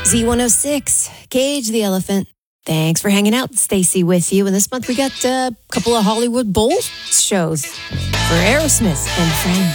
Z106, Cage the Elephant. Thanks for hanging out. Stacey with you. And this month we got a couple of Hollywood Bowl shows for Aerosmith and Friends.